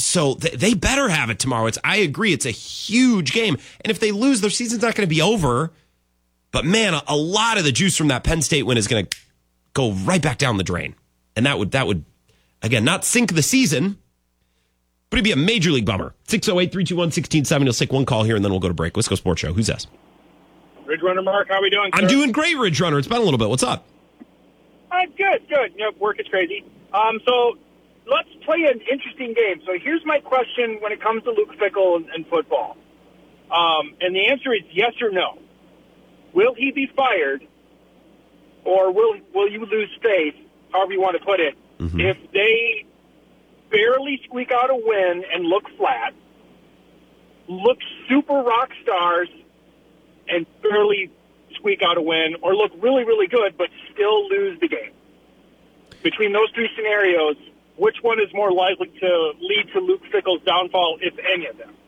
So they better have it tomorrow. I agree. It's a huge game. And if they lose, their season's not going to be over. But, man, a lot of the juice from that Penn State win is going to go right back down the drain. And that would, again, not sink the season, but it'd be a major league bummer. 608-321-1670. Let's take one call here, and then we'll go to break. Wisco Sports Show. Who's this? Ridge Runner Mark, how are we doing, sir? I'm doing great, Ridge Runner. It's been a little bit. What's up? Good. Work is crazy. So let's play an interesting game. So here's my question when it comes to Luke Fickell and football. And the answer is yes or no. Will he be fired, or will you lose faith, however you want to put it, if they barely squeak out a win and look flat, look super rock stars and barely squeak out a win, or look really, really good but still lose the game? Between those three scenarios, which one is more likely to lead to Luke Fickell's downfall, if any of them?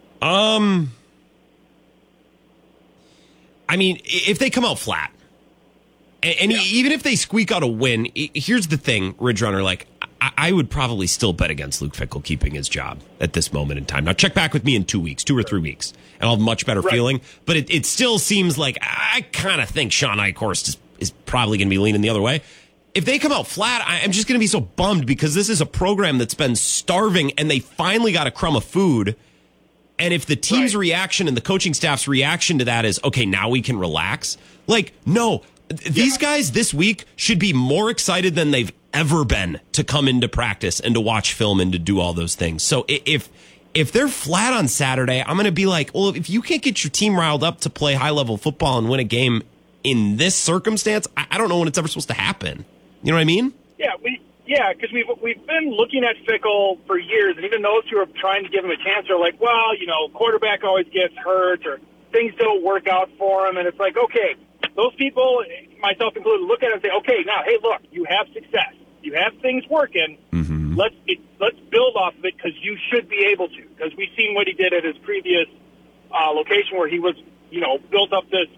I mean, if they come out flat, and even if they squeak out a win, here's the thing, Ridge Runner, like, I would probably still bet against Luke Fickell keeping his job at this moment in time. Now, check back with me in 2 weeks, 2 or 3 weeks, and I'll have a much better feeling. But it still seems like I kind of think Sean Eichhorst is probably going to be leaning the other way. If they come out flat, I'm just going to be so bummed because this is a program that's been starving, and they finally got a crumb of food. And if the team's reaction and the coaching staff's reaction to that is, okay, now we can relax. Like, no, these guys this week should be more excited than they've ever been to come into practice and to watch film and to do all those things. So if they're flat on Saturday, I'm going to be like, well, if you can't get your team riled up to play high-level football and win a game in this circumstance, I don't know when it's ever supposed to happen. You know what I mean? Yeah, because we've been looking at Fickell for years, and even those who are trying to give him a chance are like, well, quarterback always gets hurt, or things don't work out for him, and it's like, okay, those people, myself included, look at it and say, okay, now, hey, look, you have success. You have things working. Mm-hmm. Let's build off of it because you should be able to. Because we've seen what he did at his previous location where he was, built up this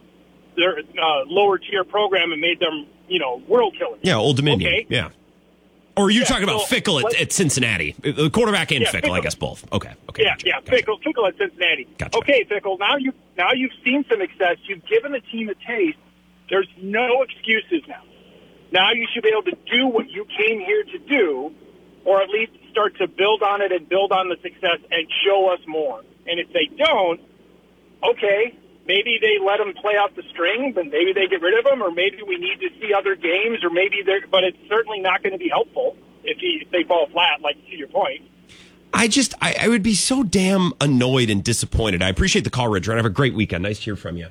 lower tier program and made them, world killers. Yeah, Old Dominion. Okay. Yeah. Or you're talking about Fickell at Cincinnati, the quarterback and Fickell, I guess both. Okay. Gotcha. Fickell at Cincinnati. Gotcha. Okay, Fickell. Now you've seen some success. You've given the team a taste. There's no excuses now. Now you should be able to do what you came here to do, or at least start to build on it and build on the success and show us more. And if they don't, okay, maybe they let them play out the string, but maybe they get rid of them, or maybe we need to see other games, or but it's certainly not going to be helpful if they fall flat, like to your point. I would be so damn annoyed and disappointed. I appreciate the call, Ridge. Have a great weekend. Nice to hear from you.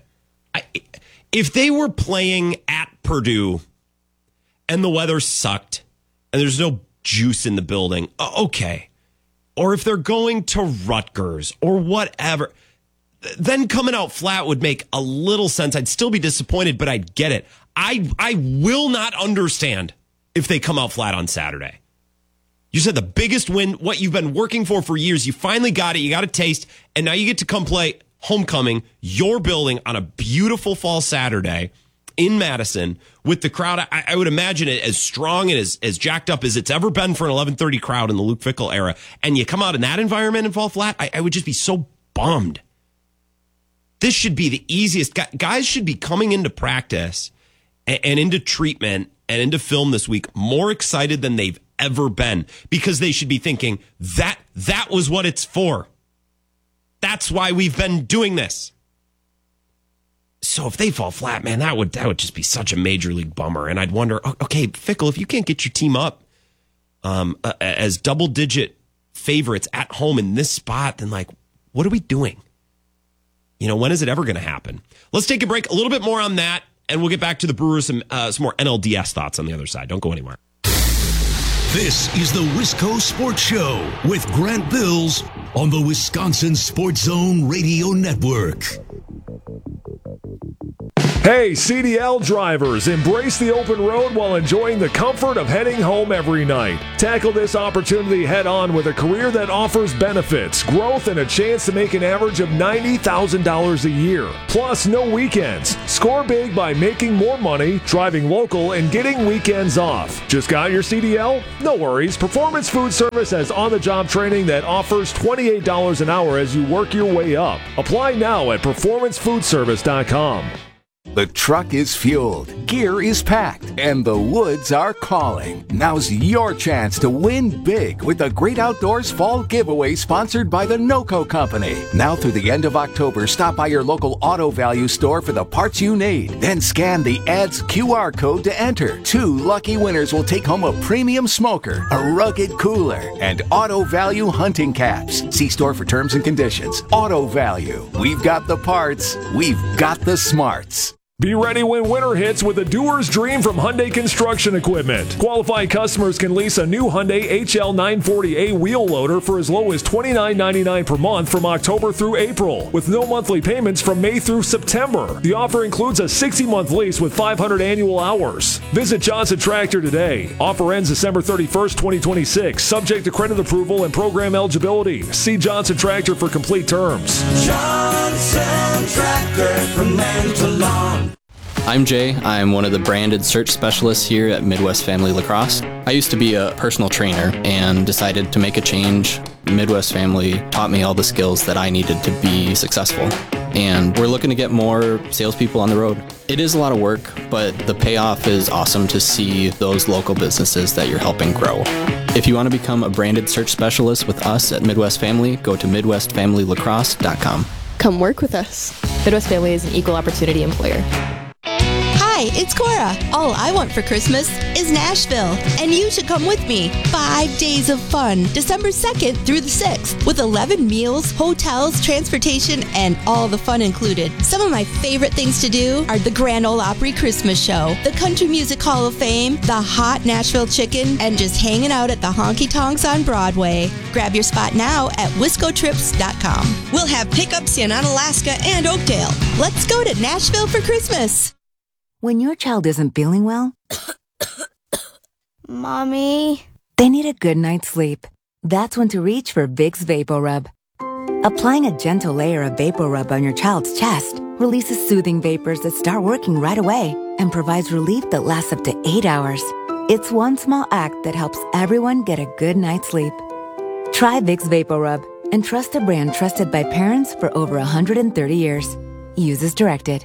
If they were playing at Purdue and the weather sucked and there's no juice in the building, okay. Or if they're going to Rutgers or whatever, then coming out flat would make a little sense. I'd still be disappointed, but I'd get it. I will not understand if they come out flat on Saturday. You said the biggest win, what you've been working for years, you finally got it, you got a taste, and now you get to come play homecoming, your building, on a beautiful fall Saturday in Madison with the crowd. I would imagine it as strong and as jacked up as it's ever been for an 11:30 crowd in the Luke Fickell era, and you come out in that environment and fall flat, I would just be so bummed. This should be the easiest. Guys should be coming into practice and into treatment and into film this week more excited than they've ever been, because they should be thinking that was what it's for. That's why we've been doing this. So if they fall flat, man, that would just be such a major league bummer. And I'd wonder, okay, Fickell, if you can't get your team up as double-digit favorites at home in this spot, then, like, what are we doing? When is it ever going to happen? Let's take a break. A little bit more on that, and we'll get back to the Brewers, some more NLDS thoughts on the other side. Don't go anywhere. This is the Wisco Sports Show with Grant Bills on the Wisconsin Sports Zone Radio Network. Hey, CDL drivers, embrace the open road while enjoying the comfort of heading home every night. Tackle this opportunity head on with a career that offers benefits, growth, and a chance to make an average of $90,000 a year. Plus, no weekends. Score big by making more money, driving local, and getting weekends off. Just got your CDL? No worries. Performance Food Service has on-the-job training that offers $28 an hour as you work your way up. Apply now at performancefoodservice.com. The truck is fueled, gear is packed, and the woods are calling. Now's your chance to win big with the Great Outdoors Fall Giveaway sponsored by the NOCO Company. Now through the end of October, stop by your local Auto Value store for the parts you need. Then scan the ad's QR code to enter. 2 lucky winners will take home a premium smoker, a rugged cooler, and Auto Value hunting caps. See store for terms and conditions. Auto Value. We've got the parts. We've got the smarts. Be ready when winter hits with a doer's dream from Hyundai Construction Equipment. Qualified customers can lease a new Hyundai HL940A wheel loader for as low as $29.99 per month from October through April, with no monthly payments from May through September. The offer includes a 60-month lease with 500 annual hours. Visit Johnson Tractor today. Offer ends December 31st, 2026, subject to credit approval and program eligibility. See Johnson Tractor for complete terms. Johnson Tractor, from land to lawn. I'm Jay. I'm one of the branded search specialists here at Midwest Family Lacrosse. I used to be a personal trainer and decided to make a change. Midwest Family taught me all the skills that I needed to be successful. And we're looking to get more salespeople on the road. It is a lot of work, but the payoff is awesome to see those local businesses that you're helping grow. If you want to become a branded search specialist with us at Midwest Family, go to MidwestFamilyLacrosse.com. Come work with us. Midwest Family is an equal opportunity employer. Hi, it's Cora. All I want for Christmas is Nashville, and you should come with me. 5 days of fun, December 2nd through the 6th, with 11 meals, hotels, transportation, and all the fun included. Some of my favorite things to do are the Grand Ole Opry Christmas Show, the Country Music Hall of Fame, the hot Nashville chicken, and just hanging out at the honky tonks on Broadway. Grab your spot now at wiscotrips.com. We'll have pickups in Onalaska and Oakdale. Let's go to Nashville for Christmas. When your child isn't feeling well, Mommy, they need a good night's sleep. That's when to reach for Vicks VapoRub. Applying a gentle layer of VapoRub on your child's chest releases soothing vapors that start working right away and provides relief that lasts up to 8 hours. It's one small act that helps everyone get a good night's sleep. Try Vicks VapoRub and trust a brand trusted by parents for over 130 years. Use as directed.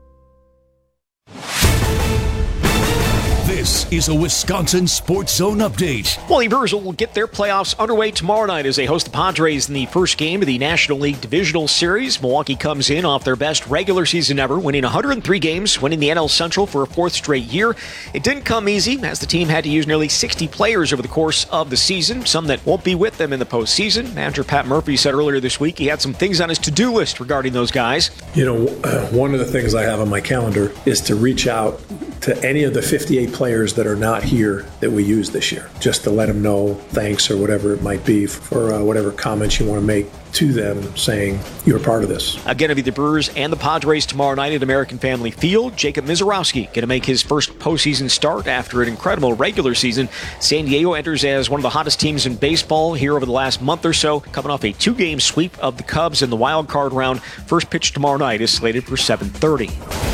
This is a Wisconsin Sports Zone update. Well, the Brewers will get their playoffs underway tomorrow night as they host the Padres in the first game of the National League Divisional Series. Milwaukee comes in off their best regular season ever, winning 103 games, winning the NL Central for a 4th straight year. It didn't come easy as the team had to use nearly 60 players over the course of the season, some that won't be with them in the postseason. Manager Pat Murphy said earlier this week he had some things on his to-do list regarding those guys. You know, one of the things I have on my calendar is to reach out to any of the 58 players that are not here that we use this year, just to let them know thanks or whatever it might be for whatever comments you want to make to them saying you're part of this. Again, it'll be the Brewers and the Padres tomorrow night at American Family Field. Jacob Mizorowski going to make his first postseason start after an incredible regular season. San Diego enters as one of the hottest teams in baseball here over the last month or so, coming off a 2-game sweep of the Cubs in the wild card round. First pitch tomorrow night is slated for 7:30.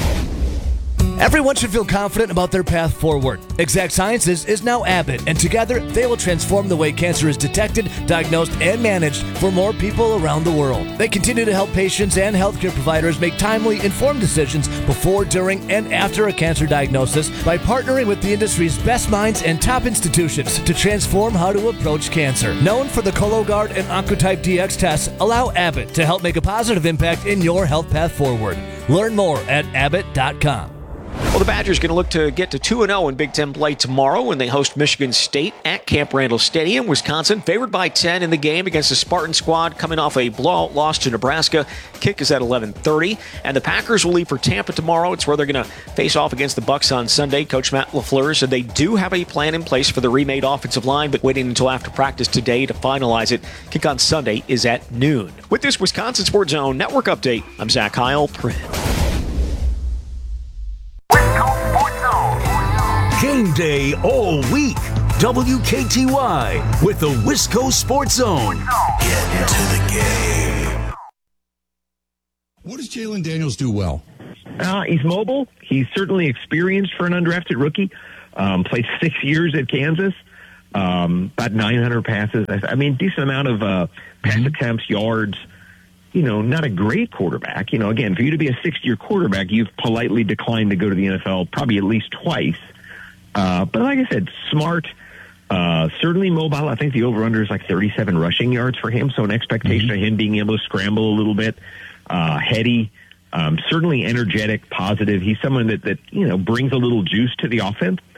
Everyone should feel confident about their path forward. Exact Sciences is now Abbott, and together they will transform the way cancer is detected, diagnosed, and managed for more people around the world. They continue to help patients and healthcare providers make timely, informed decisions before, during, and after a cancer diagnosis by partnering with the industry's best minds and top institutions to transform how to approach cancer. Known for the Cologuard and Oncotype DX tests, allow Abbott to help make a positive impact in your health path forward. Learn more at abbott.com. Well, the Badgers going to look to get to 2-0 in Big Ten play tomorrow when they host Michigan State at Camp Randall Stadium. Wisconsin favored by 10 in the game against the Spartan squad coming off a blowout loss to Nebraska. Kick is at 11:30. And the Packers will leave for Tampa tomorrow. It's where they're going to face off against the Bucs on Sunday. Coach Matt LaFleur said they do have a plan in place for the remade offensive line, but waiting until after practice today to finalize it. Kick on Sunday is at noon. With this Wisconsin Sports Zone Network update, I'm Zach Heil. game day all week. WKTY with the Wisco Sports Zone. Get into the game. What does Jalen Daniels do well? He's mobile. He's certainly experienced for an undrafted rookie. Played 6 years at Kansas. About 900 passes. I mean, decent amount of pass attempts, yards. You know, not a great quarterback. You know, again, for you to be a sixth-year quarterback, you've politely declined to go to the NFL probably at least twice. But like I said, smart, certainly mobile. I think the over-under is like 37 rushing yards for him, so an expectation of him being able to scramble a little bit. Heady, certainly energetic, positive. He's someone that you know brings a little juice to the offense.